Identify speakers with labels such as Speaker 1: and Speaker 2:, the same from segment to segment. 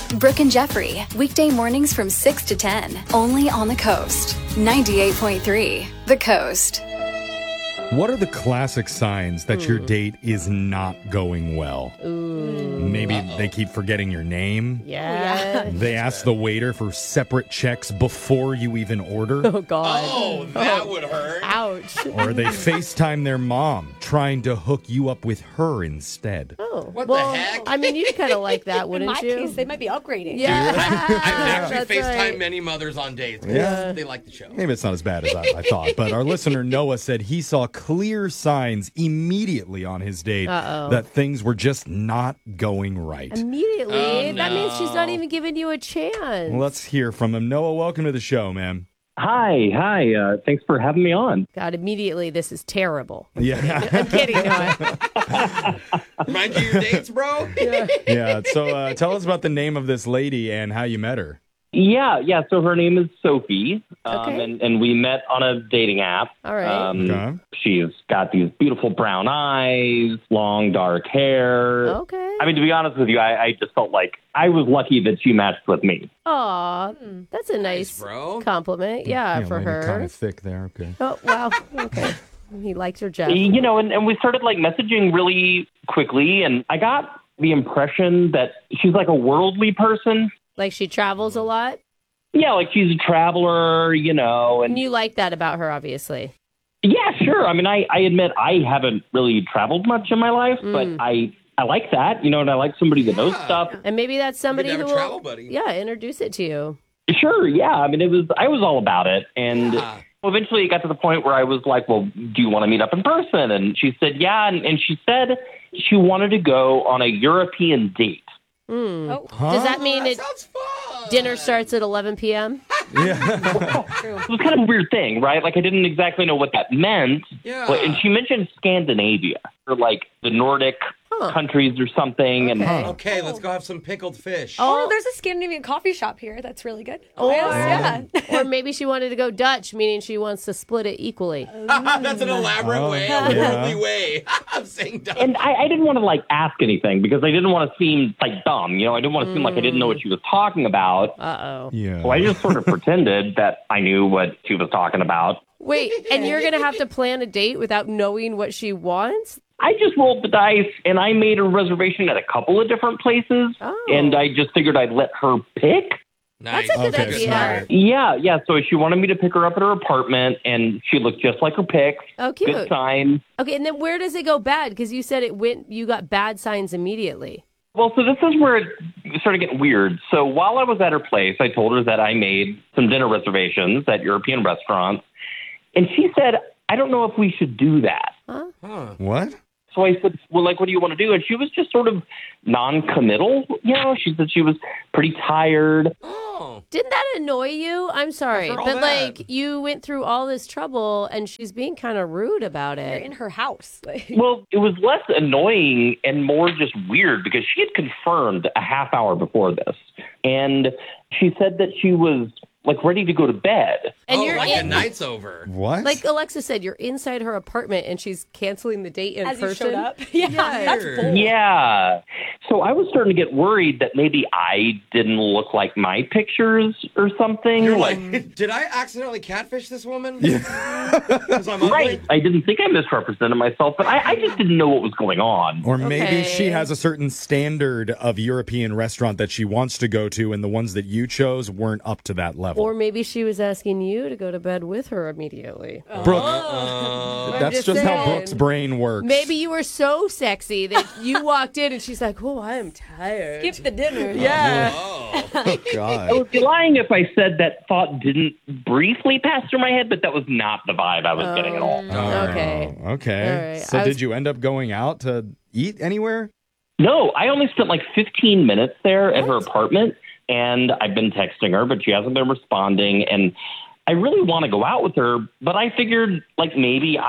Speaker 1: Brooke and Jeffrey, weekday mornings from 6 to 10, only on the Coast. 98.3, The Coast.
Speaker 2: What are the classic signs that your date is not going well? Maybe they keep forgetting your name.
Speaker 3: Yeah.
Speaker 2: They ask the waiter for separate checks before you even order.
Speaker 3: Oh, God.
Speaker 4: Oh, that would hurt.
Speaker 3: Ouch.
Speaker 2: Or they FaceTime their mom, trying to hook you up with her instead.
Speaker 3: Oh.
Speaker 4: What
Speaker 3: well,
Speaker 4: the heck?
Speaker 3: I mean, you'd kind of like that,
Speaker 5: In
Speaker 3: wouldn't
Speaker 5: my
Speaker 3: you?
Speaker 5: case, they might be upgrading.
Speaker 3: Yeah.
Speaker 4: I've actually
Speaker 3: That's
Speaker 4: FaceTimed
Speaker 3: right.
Speaker 4: many mothers on dates.
Speaker 2: Yeah.
Speaker 4: They like the show.
Speaker 2: Maybe it's not as bad as I thought, but our listener Noah said he saw clear signs immediately on his date that things were just not going right.
Speaker 3: Immediately.
Speaker 4: Oh,
Speaker 3: That means she's not
Speaker 4: no.
Speaker 3: even giving you a chance.
Speaker 2: Let's hear from him. Noah, welcome to the show, man.
Speaker 6: Hi. Thanks for having me on.
Speaker 3: God, immediately, this is terrible.
Speaker 2: Yeah.
Speaker 3: I'm kidding, Noah.
Speaker 4: Remind you of your dates, bro?
Speaker 2: Yeah. So tell us about the name of this lady and how you met her.
Speaker 6: Yeah. So her name is Sophie,
Speaker 3: Okay.
Speaker 6: and we met on a dating app.
Speaker 3: All right.
Speaker 2: Okay.
Speaker 6: She's got these beautiful brown eyes, long dark hair.
Speaker 3: Okay.
Speaker 6: I mean, to be honest with you, I just felt like I was lucky that she matched with me.
Speaker 3: Aw, that's a nice
Speaker 4: bro.
Speaker 3: compliment. Yeah, for her.
Speaker 2: Kind of thick there. Okay.
Speaker 3: Oh, wow. Okay. He likes her, Jeff.
Speaker 6: You know, and we started like messaging really quickly, and I got the impression that she's like a worldly person.
Speaker 3: Like she travels a lot.
Speaker 6: Yeah, like she's a traveler, you know,
Speaker 3: And
Speaker 6: and
Speaker 3: you like that about her, obviously.
Speaker 6: yeah, sure. I mean, I admit I haven't really traveled much in my life, but I like that, you know, and I like somebody that knows stuff.
Speaker 3: And maybe that's somebody
Speaker 4: Good to
Speaker 3: who
Speaker 4: have a
Speaker 3: will,
Speaker 4: travel buddy.
Speaker 3: yeah, introduce it to you.
Speaker 6: Sure, yeah. I mean, I was all about it, and
Speaker 4: Yeah.
Speaker 6: eventually it got to the point where I was like, well, do you want to meet up in person? And she said, yeah, and she said she wanted to go on a European date.
Speaker 5: Oh,
Speaker 3: Does that mean
Speaker 4: That
Speaker 3: it,
Speaker 4: sounds fun.
Speaker 3: dinner starts at 11 p.m.?
Speaker 6: It was kind of a weird thing, right? Like I didn't exactly know what that meant.
Speaker 4: Yeah.
Speaker 6: But, and she mentioned Scandinavia, or like the Nordic countries or something. And
Speaker 4: Okay, let's go have some pickled fish.
Speaker 5: Oh, there's a Scandinavian coffee shop here. That's really good.
Speaker 3: Or,
Speaker 5: Yeah.
Speaker 3: or maybe she wanted to go Dutch, meaning she wants to split it equally.
Speaker 4: That's an elaborate way, a worldly way of saying done.
Speaker 6: And I didn't want to like ask anything because I didn't want to seem like dumb. You know, I didn't want to seem like I didn't know what she was talking about.
Speaker 3: Uh-oh.
Speaker 2: Yeah.
Speaker 6: So I just sort of pretended that I knew what she was talking about.
Speaker 3: Wait, and you're going to have to plan a date without knowing what she wants?
Speaker 6: I just rolled the dice and I made a reservation at a couple of different places.
Speaker 3: Oh.
Speaker 6: And I just figured I'd let her pick.
Speaker 4: Nice.
Speaker 3: That's a good
Speaker 2: Okay,
Speaker 3: idea.
Speaker 2: smart.
Speaker 6: Yeah. So she wanted me to pick her up at her apartment and she looked just like her pics.
Speaker 3: Oh, cute.
Speaker 6: Good sign.
Speaker 3: Okay, and then where does it go bad? Because you said you got bad signs immediately.
Speaker 6: Well, so this is where it started getting weird. So while I was at her place, I told her that I made some dinner reservations at European restaurants. And she said, I don't know if we should do that.
Speaker 2: What?
Speaker 6: So I said, well, like, what do you want to do? And she was just sort of non-committal. You know, she said she was pretty tired.
Speaker 4: Oh.
Speaker 3: Didn't that annoy you? I'm sorry,
Speaker 4: After all
Speaker 3: but
Speaker 4: that.
Speaker 3: like you went through all this trouble and she's being kind of rude about
Speaker 5: You're
Speaker 3: it.
Speaker 5: in her house. Like,
Speaker 6: Well, it was less annoying and more just weird because she had confirmed a half hour before this. And she said that she was, like, ready to go to bed.
Speaker 3: And
Speaker 4: Oh,
Speaker 3: you're
Speaker 4: like the
Speaker 3: in,
Speaker 4: night's over.
Speaker 2: What?
Speaker 3: like Alexa said, you're inside her apartment and she's canceling the date in
Speaker 5: as you
Speaker 3: person.
Speaker 5: showed up. Yeah, that's
Speaker 4: Weird.
Speaker 5: bold.
Speaker 6: Yeah. So I was starting to get worried that maybe I didn't look like my pictures or something.
Speaker 4: You're like, did I accidentally catfish this woman? Because I'm ugly?
Speaker 6: Right. I didn't think I misrepresented myself, but I just didn't know what was going on.
Speaker 2: Or maybe
Speaker 3: Okay.
Speaker 2: she has a certain standard of European restaurant that she wants to go to, and the ones that you chose weren't up to that level.
Speaker 3: Or maybe she was asking you to go to bed with her immediately.
Speaker 2: Brooke,
Speaker 3: I'm
Speaker 2: that's just how
Speaker 3: saying.
Speaker 2: Brooke's brain works.
Speaker 3: Maybe you were so sexy that you walked in and she's like, oh, I am tired.
Speaker 5: Skip the dinner.
Speaker 3: Yeah.
Speaker 4: Oh.
Speaker 6: I
Speaker 2: God.
Speaker 6: would be lying if I said that thought didn't briefly pass through my head, but that was not the vibe I was getting at all.
Speaker 3: Okay.
Speaker 2: Oh, okay.
Speaker 3: All right.
Speaker 2: So
Speaker 3: I was-
Speaker 2: did you end up going out to eat anywhere?
Speaker 6: No, I only spent like 15 minutes there at her apartment, and I've been texting her, but she hasn't been responding. And I really want to go out with her, but I figured like maybe I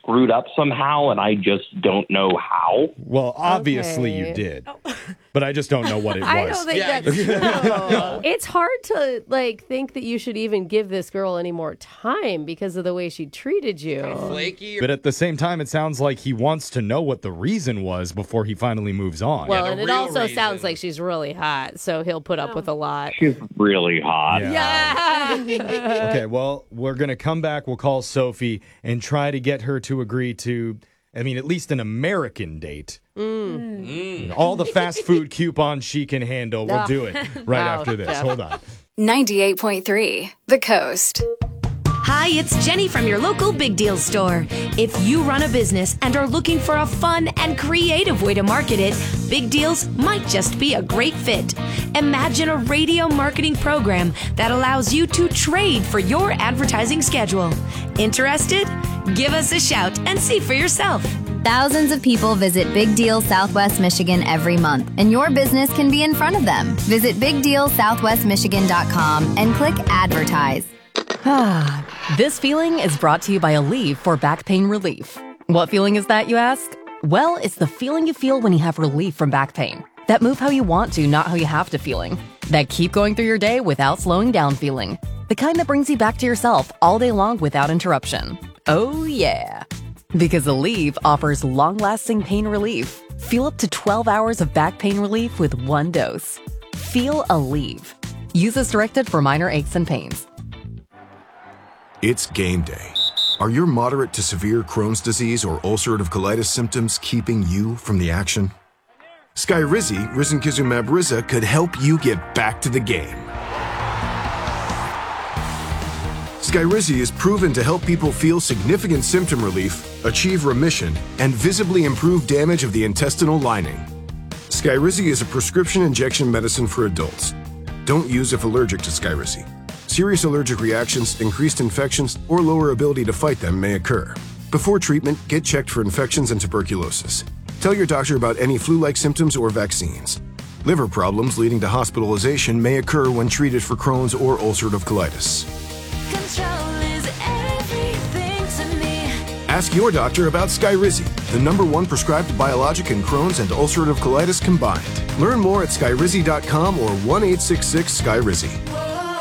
Speaker 6: screwed up somehow, and I just don't know how.
Speaker 2: Well, obviously
Speaker 3: Okay.
Speaker 2: you did, but I just don't know what it was.
Speaker 3: I don't think that's true. It's hard to think that you should even give this girl any more time because of the way she treated you.
Speaker 4: Flaky.
Speaker 2: But at the same time, it sounds like he wants to know what the reason was before he finally moves on.
Speaker 3: Well,
Speaker 4: the
Speaker 3: and it
Speaker 4: real
Speaker 3: also
Speaker 4: reason.
Speaker 3: sounds like she's really hot, so he'll put up with a lot.
Speaker 6: She's really hot.
Speaker 3: Yeah.
Speaker 2: Okay, well, we're going to come back. We'll call Sophie and try to get her to agree to, at least an American date. All the fast food coupons she can handle. We'll do it right
Speaker 3: Wow,
Speaker 2: after this.
Speaker 3: Jeff.
Speaker 2: Hold on.
Speaker 1: 98.3 The Coast.
Speaker 7: Hi, it's Jenny from your local Big Deal store. If you run a business and are looking for a fun and creative way to market it, Big Deals might just be a great fit. Imagine a radio marketing program that allows you to trade for your advertising schedule. Interested? Give us a shout and see for yourself.
Speaker 8: Thousands of people visit Big Deal Southwest Michigan every month, and your business can be in front of them. Visit BigDealSouthwestMichigan.com and click Advertise.
Speaker 9: This feeling is brought to you by Aleve for back pain relief. What feeling is that, you ask? Well, it's the feeling you feel when you have relief from back pain. That move how you want to, not how you have to feeling. That keep going through your day without slowing down feeling. The kind that brings you back to yourself all day long without interruption. Oh, yeah. Because Aleve offers long-lasting pain relief. Feel up to 12 hours of back pain relief with one dose. Feel Aleve. Use as directed for minor aches and pains.
Speaker 10: It's game day. Are your moderate to severe Crohn's disease or ulcerative colitis symptoms keeping you from the action? Skyrizi, risankizumab Riza, could help you get back to the game. Skyrizi is proven to help people feel significant symptom relief, achieve remission, and visibly improve damage of the intestinal lining. Skyrizi is a prescription injection medicine for adults. Don't use if allergic to Skyrizi. Serious allergic reactions, increased infections, or lower ability to fight them may occur. Before treatment, get checked for infections and tuberculosis. Tell your doctor about any flu-like symptoms or vaccines. Liver problems leading to hospitalization may occur when treated for Crohn's or ulcerative colitis. Ask your doctor about Skyrizi, the #1 prescribed biologic in Crohn's and ulcerative colitis combined. Learn more at skyrizi.com or 1-866-SKYRIZI.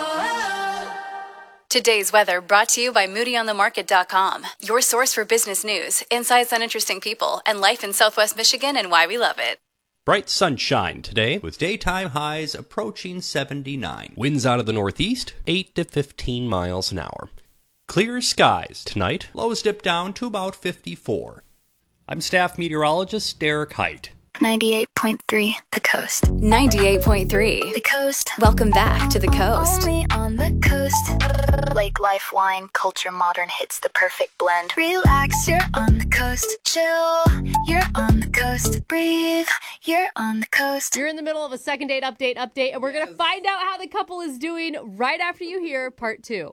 Speaker 1: Today's weather brought to you by MoodyOnTheMarket.com, your source for business news, insights on interesting people, and life in Southwest Michigan and why we love it.
Speaker 11: Bright sunshine today with daytime highs approaching 79. Winds out of the northeast, 8 to 15 miles an hour. Clear skies tonight, lows dip down to about 54. I'm staff meteorologist Derek Height.
Speaker 8: 98.3 The Coast.
Speaker 1: 98.3
Speaker 8: The Coast.
Speaker 1: Welcome back to The Coast.
Speaker 8: Only on the coast. Lake life, wine, culture, modern hits the perfect blend. Relax, you're on the coast. Chill, you're on the coast. Breathe, you're on the coast.
Speaker 3: You're in the middle of a second date update, and we're going to find out how the couple is doing right after you hear part 2.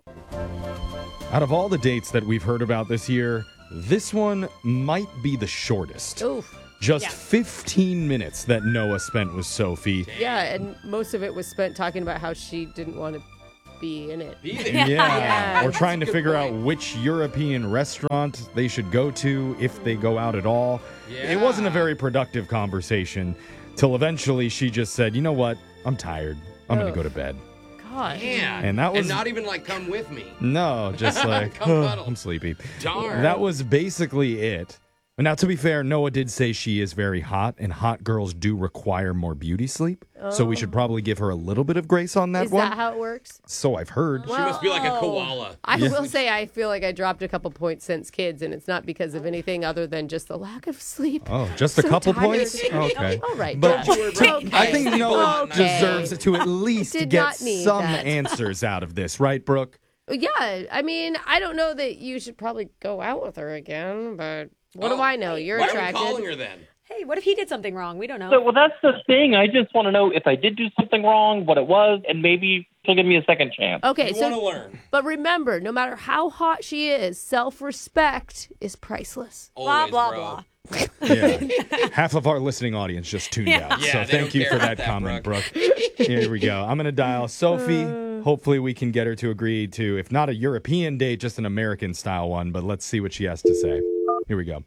Speaker 2: Out of all the dates that we've heard about this year, this one might be the shortest.
Speaker 3: Oof.
Speaker 2: Just 15 minutes that Noah spent with Sophie.
Speaker 3: Yeah, and most of it was spent talking about how she didn't want to be in it.
Speaker 2: Yeah. Or trying to figure out which European restaurant they should go to if they go out at all.
Speaker 4: Yeah.
Speaker 2: It wasn't a very productive conversation till eventually she just said, you know what? I'm tired. I'm going to go to bed.
Speaker 3: God.
Speaker 4: Yeah.
Speaker 2: And that was
Speaker 4: not even like come with me.
Speaker 2: No, just like,
Speaker 4: Come cuddle.
Speaker 2: I'm sleepy.
Speaker 4: Darn.
Speaker 2: That was basically it. Now, to be fair, Noah did say she is very hot, and hot girls do require more beauty sleep. So we should probably give her a little bit of grace on that
Speaker 3: Is
Speaker 2: one.
Speaker 3: that how it works?
Speaker 2: So I've heard.
Speaker 4: She must be like a koala.
Speaker 3: I will say I feel like I dropped a couple points since kids, and it's not because of anything other than just the lack of sleep.
Speaker 2: Oh, just a
Speaker 3: So
Speaker 2: couple
Speaker 3: tired.
Speaker 2: points? Okay.
Speaker 3: All right.
Speaker 2: But
Speaker 3: Jeff. Okay.
Speaker 2: I think Noah
Speaker 3: Okay.
Speaker 2: deserves to at least
Speaker 3: Did
Speaker 2: get
Speaker 3: not need
Speaker 2: some
Speaker 3: that.
Speaker 2: answers out of this, right, Brooke?
Speaker 3: Yeah, I mean, I don't know that you should probably go out with her again, but what do I know? You're
Speaker 4: Why
Speaker 3: attracted.
Speaker 4: are we calling her then?
Speaker 5: Hey, what if he did something wrong? We don't know.
Speaker 6: So, well, that's the thing. I just want to know if I did do something wrong, what it was, and maybe she'll give me a second chance.
Speaker 3: Okay,
Speaker 4: You want to learn.
Speaker 3: but remember, no matter how hot she is, self-respect is priceless.
Speaker 5: Blah,
Speaker 4: Always,
Speaker 5: blah,
Speaker 4: bro.
Speaker 5: blah.
Speaker 2: Yeah. Half of our listening audience just tuned out.
Speaker 4: Yeah,
Speaker 2: So
Speaker 4: they
Speaker 2: thank
Speaker 4: don't
Speaker 2: you
Speaker 4: care
Speaker 2: for
Speaker 4: about
Speaker 2: that
Speaker 4: that,
Speaker 2: comment, Brooke. Here we go. I'm going to dial Sophie. Hopefully we can get her to agree to, if not a European date, just an American style one. But let's see what she has to say. Here we go.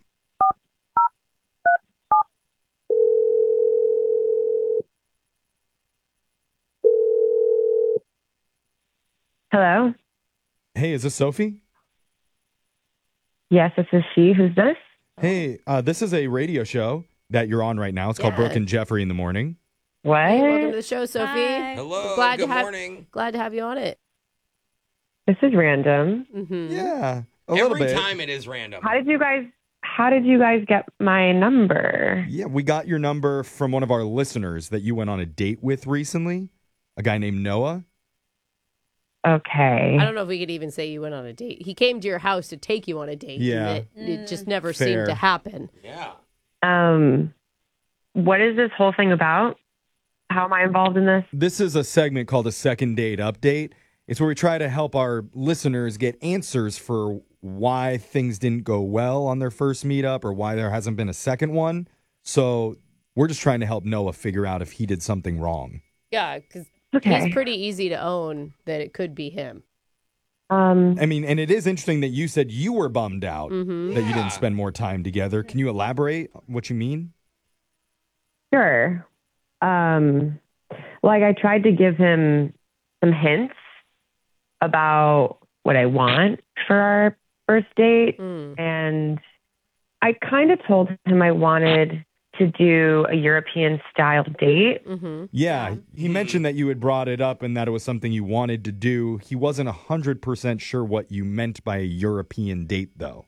Speaker 12: Hello?
Speaker 2: Hey, is this Sophie?
Speaker 12: Yes, this is she. Who's this?
Speaker 2: Hey, this is a radio show that you're on right now. It's called Brooke and Jeffrey in the Morning.
Speaker 12: What?
Speaker 3: Hey, welcome to the show, Sophie.
Speaker 5: Hi.
Speaker 4: Hello,
Speaker 3: Glad
Speaker 4: good
Speaker 3: to have,
Speaker 4: morning.
Speaker 3: Glad to have you on it.
Speaker 12: This is random.
Speaker 3: Mm-hmm.
Speaker 2: Yeah, a little
Speaker 4: Every
Speaker 2: bit.
Speaker 4: time it is random.
Speaker 12: How did you guys get my number?
Speaker 2: Yeah, we got your number from one of our listeners that you went on a date with recently, a guy named Noah.
Speaker 12: Okay.
Speaker 3: I don't know if we could even say you went on a date. He came to your house to take you on a date.
Speaker 2: Yeah.
Speaker 3: And it just never
Speaker 2: Fair.
Speaker 3: seemed to happen.
Speaker 4: Yeah.
Speaker 12: What is this whole thing about? How am I involved in this?
Speaker 2: This is a segment called a second date update. It's where we try to help our listeners get answers for why things didn't go well on their first meetup or why there hasn't been a second one. So we're just trying to help Noah figure out if he did something wrong.
Speaker 3: Yeah, because
Speaker 12: Okay.
Speaker 3: he's pretty easy to own that it could be him.
Speaker 2: I mean, and it is interesting that you said you were bummed out
Speaker 3: Mm-hmm.
Speaker 2: that you didn't spend more time together. Can you elaborate what you mean?
Speaker 12: Sure. Like I tried to give him some hints about what I want for our first date. And I kind of told him I wanted to do a European style date.
Speaker 3: Mm-hmm.
Speaker 2: Yeah, he mentioned that you had brought it up and that it was something you wanted to do. He wasn't 100% sure what you meant by a European date, though.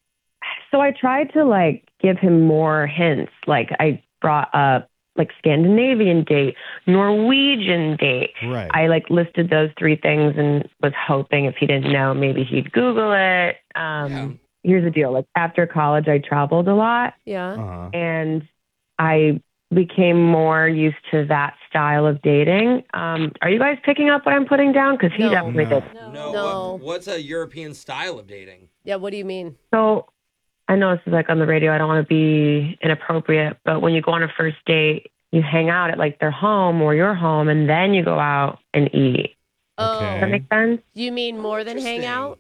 Speaker 12: So I tried to like give him more hints. Like I brought up like Scandinavian date, Norwegian date.
Speaker 2: Right.
Speaker 12: I like listed those three things and was hoping if he didn't know, maybe he'd Google it. Here's the deal. Like after college, I traveled a lot
Speaker 3: Yeah.
Speaker 2: Uh-huh.
Speaker 12: and I became more used to that style of dating. Are you guys picking up what I'm putting down? Because he
Speaker 3: No.
Speaker 12: definitely did.
Speaker 4: No.
Speaker 3: No.
Speaker 4: What's a European style of dating?
Speaker 3: Yeah, what do you mean?
Speaker 12: So I know this is like on the radio. I don't want to be inappropriate, but when you go on a first date, you hang out at like their home or your home, and then you go out and eat.
Speaker 3: Oh,
Speaker 12: Does that make sense?
Speaker 3: you mean more than hang out?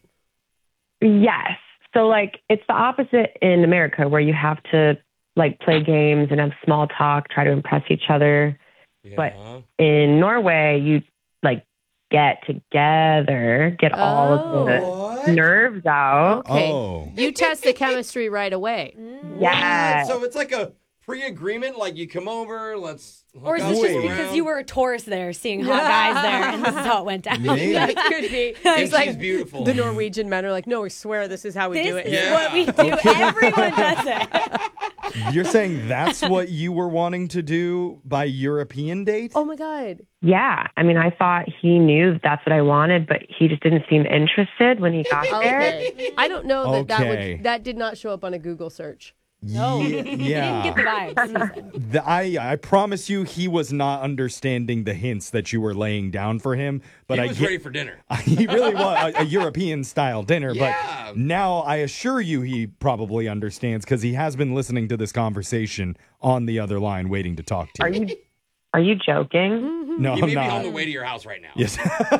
Speaker 12: Yes. So like it's the opposite in America where you have to like play games and have small talk, try to impress each other.
Speaker 4: Yeah.
Speaker 12: But in Norway, you like get together, get all of the nerves out.
Speaker 3: Okay.
Speaker 2: Oh.
Speaker 3: You test the chemistry right away.
Speaker 12: Yeah.
Speaker 4: So it's like a pre-agreement, like you come over, let's hook
Speaker 5: Or is
Speaker 4: up,
Speaker 5: this just
Speaker 4: roll
Speaker 5: because
Speaker 4: around.
Speaker 5: you were a tourist there, seeing hot guys there, and this is how it went down?
Speaker 2: Maybe.
Speaker 3: That could be.
Speaker 4: And
Speaker 3: He's like,
Speaker 4: she's beautiful.
Speaker 3: the Norwegian men are like, no, we swear this is how we do
Speaker 5: This
Speaker 3: it.
Speaker 5: is
Speaker 4: Yeah.
Speaker 5: what we do. Everyone does it.
Speaker 2: You're saying that's what you were wanting to do by European date?
Speaker 3: Oh my God.
Speaker 12: Yeah. I mean, I thought he knew that's what I wanted, but he just didn't seem interested when he got there.
Speaker 3: Okay. I don't know that
Speaker 2: Okay.
Speaker 3: that did not show up on a Google search.
Speaker 5: No,
Speaker 2: Ye-
Speaker 5: he didn't
Speaker 2: yeah.
Speaker 5: get the vibes. He said.
Speaker 2: I promise you he was not understanding the hints that you were laying down for him. But
Speaker 4: He
Speaker 2: I
Speaker 4: was
Speaker 2: get-
Speaker 4: ready for dinner.
Speaker 2: He really was a European style dinner.
Speaker 4: Yeah.
Speaker 2: But now I assure you he probably understands because he has been listening to this conversation on the other line waiting to talk to you.
Speaker 12: Are you joking?
Speaker 2: No,
Speaker 4: He
Speaker 2: I'm
Speaker 4: may be on
Speaker 2: not.
Speaker 4: the way to your house right now.
Speaker 2: Yes.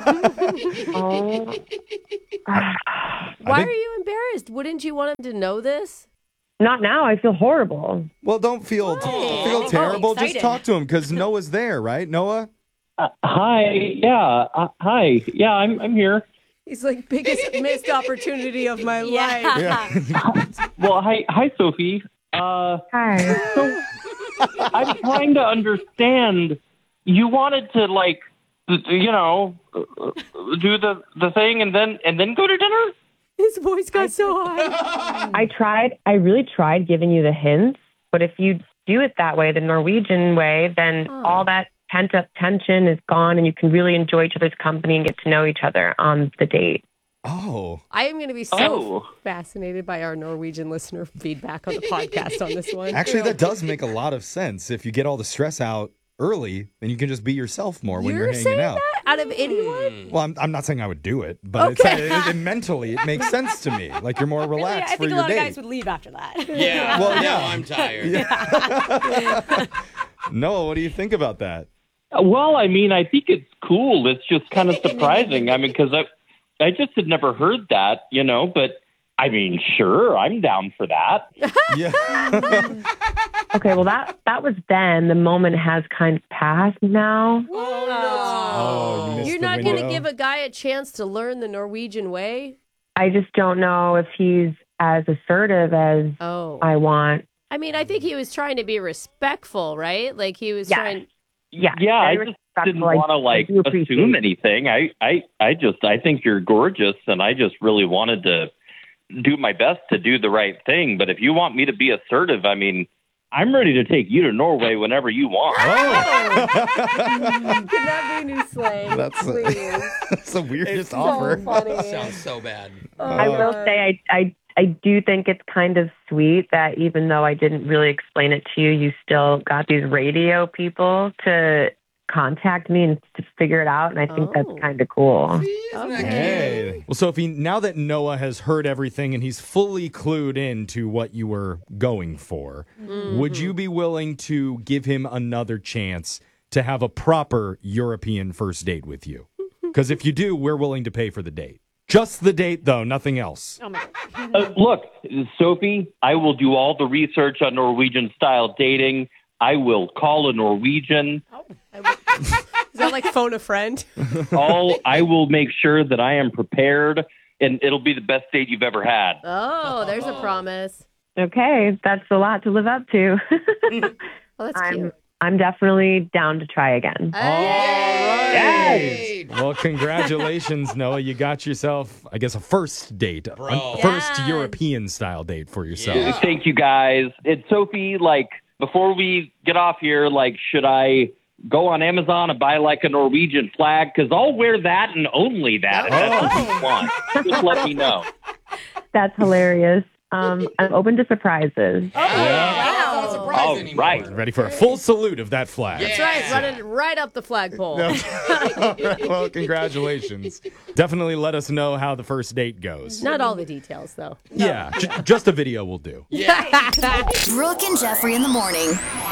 Speaker 12: Oh.
Speaker 3: Why are you embarrassed? Wouldn't you want him to know this?
Speaker 12: Not now. I feel horrible.
Speaker 2: Well, don't feel terrible. Just
Speaker 5: excited.
Speaker 2: talk to him because Noah's there, right? Noah?
Speaker 6: Hi. Yeah. Hi. Yeah, I'm here.
Speaker 3: He's like, biggest missed opportunity of my life.
Speaker 2: Yeah.
Speaker 6: Well, hi, Sophie.
Speaker 12: Hi.
Speaker 6: So I'm trying to understand. You wanted to do the thing and then go to dinner?
Speaker 3: His voice got so high.
Speaker 12: I really tried giving you the hints, but if you do it that way, the Norwegian way, then all that pent up tension is gone and you can really enjoy each other's company and get to know each other on the date.
Speaker 2: Oh.
Speaker 3: I am going to be so fascinated by our Norwegian listener feedback on the podcast on this one.
Speaker 2: Actually, that does make a lot of sense. If you get all the stress out early, then you can just be yourself more when you're hanging
Speaker 3: saying
Speaker 2: out.
Speaker 3: that out of anyone?
Speaker 2: Well, I'm not saying I would do it, but mentally it makes sense to me. Like you're more
Speaker 5: Really,
Speaker 2: relaxed
Speaker 5: I
Speaker 2: for
Speaker 5: think a
Speaker 2: your
Speaker 5: lot of
Speaker 2: date.
Speaker 5: guys would leave after that.
Speaker 4: Yeah.
Speaker 2: Well,
Speaker 4: now
Speaker 2: yeah.
Speaker 4: I'm tired.
Speaker 2: Noah, what do you think about that?
Speaker 6: Well, I mean, I think it's cool. It's just kind of surprising. I mean, because I just had never heard that, but I mean, sure, I'm down for that.
Speaker 2: Yeah.
Speaker 12: Okay, well, that was then. The moment has kind of passed now.
Speaker 2: Oh, you missed
Speaker 3: You're
Speaker 2: the
Speaker 3: not going to
Speaker 2: window.
Speaker 3: give a guy a chance to learn the Norwegian way?
Speaker 12: I just don't know if he's as assertive as I want.
Speaker 3: I mean, I think he was trying to be respectful, right? Like he was trying.
Speaker 12: Yeah,
Speaker 6: Yeah, I
Speaker 12: very
Speaker 6: just didn't
Speaker 12: respectful.
Speaker 6: want to
Speaker 12: I do appreciate
Speaker 6: assume
Speaker 12: it.
Speaker 6: anything. I think you're gorgeous, and I just really wanted to do my best to do the right thing. But if you want me to be assertive, I mean, I'm ready to take you to Norway whenever you want.
Speaker 3: Can that be new slang?
Speaker 2: That's the weirdest
Speaker 3: so
Speaker 2: offer.
Speaker 3: funny.
Speaker 4: Sounds so bad.
Speaker 12: I will say I do think it's kind of sweet that even though I didn't really explain it to you, you still got these radio people to contact me and to figure it out. And I think that's kind of cool.
Speaker 2: Hey. Well, Sophie, now that Noah has heard everything and he's fully clued in to what you were going for, would you be willing to give him another chance to have a proper European first date with you? Because if you do, we're willing to pay for the date. Just the date, though, nothing else.
Speaker 5: Oh my God.
Speaker 6: Look, Sophie, I will do all the research on Norwegian-style dating. I will call a Norwegian.
Speaker 3: Is that like phone a friend?
Speaker 6: I will make sure that I am prepared, and it'll be the best date you've ever had.
Speaker 3: Oh, there's a promise.
Speaker 12: Okay, that's a lot to live up to.
Speaker 3: Well, that's cute.
Speaker 12: I'm definitely down to try again.
Speaker 2: Yes. Well, congratulations, Noah. You got yourself, I guess, a first date. A first European-style date for yourself.
Speaker 6: Thank you, guys. And Sophie, before we get off here, should I go on Amazon and buy, a Norwegian flag? Because I'll wear that and only that if that's what you want. Just let me know.
Speaker 12: That's hilarious. I'm open to surprises.
Speaker 6: All right.
Speaker 2: Ready for a full salute of that flag.
Speaker 3: That's right. Running right up the flagpole.
Speaker 2: Well, congratulations. Definitely let us know how the first date goes.
Speaker 3: Not all the details, though.
Speaker 2: Yeah, just a video will do.
Speaker 13: Brooke and Jeffrey in the morning.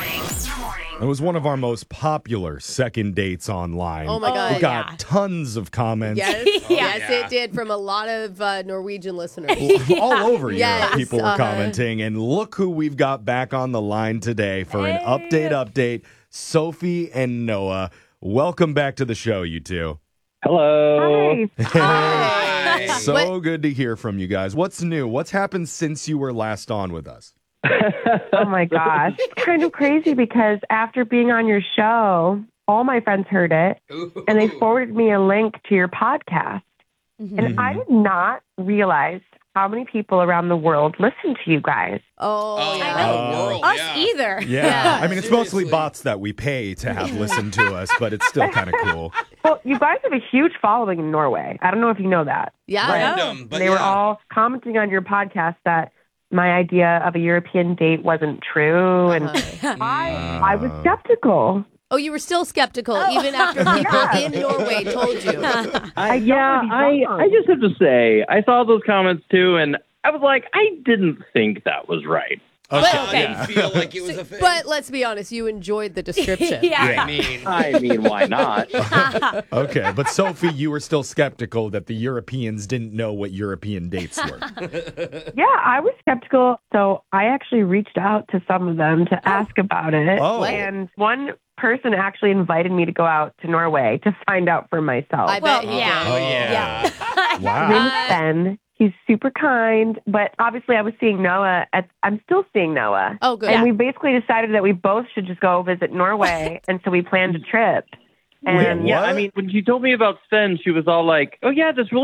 Speaker 2: It was one of our most popular second dates online.
Speaker 3: Oh, my God.
Speaker 2: We got tons of comments.
Speaker 3: Yes, yes, it did from a lot of Norwegian listeners.
Speaker 2: All over
Speaker 3: Yes,
Speaker 2: Europe, people were commenting. And look who we've got back on the line today for an update. Sophie and Noah. Welcome back to the show, you two.
Speaker 6: Hello.
Speaker 12: Hi.
Speaker 2: So good to hear from you guys. What's new? What's happened since you were last on with us?
Speaker 12: Oh my gosh. It's kind of crazy because after being on your show, all my friends heard it and they forwarded me a link to your podcast. And I did not realize how many people around the world listen to you guys.
Speaker 3: Oh, yeah.
Speaker 5: I know. Us either.
Speaker 2: Yeah. I mean, it's mostly bots that we pay to have listen to us, but it's still kind of cool.
Speaker 12: Well, you guys have a huge following in Norway. I don't know if you know that.
Speaker 3: Yeah,
Speaker 4: Random, but
Speaker 12: They were all commenting on your podcast that my idea of a European date wasn't true. And I was skeptical.
Speaker 3: Oh, you were still skeptical even after people in Norway told you.
Speaker 6: I just have to say, I saw those comments too, and I was like, I didn't think that was right.
Speaker 3: Okay.
Speaker 4: I didn't feel like it was a thing.
Speaker 3: But let's be honest, you enjoyed the description.
Speaker 6: I mean, why not?
Speaker 2: Okay, but Sophie, you were still skeptical that the Europeans didn't know what European dates were.
Speaker 12: Yeah, I was skeptical. So I actually reached out to some of them to ask about it.
Speaker 2: Oh.
Speaker 12: And one person actually invited me to go out to Norway to find out for myself.
Speaker 3: I bet.
Speaker 5: Yeah.
Speaker 2: Wow.
Speaker 12: His name's Ben. He's super kind, but obviously I was seeing Noah. I'm still seeing Noah.
Speaker 3: Oh, good.
Speaker 12: And we basically decided that we both should just go visit Norway, and so we planned a trip. And
Speaker 6: Yeah, I mean, when she told me about Sven, she was all like, oh, yeah, this really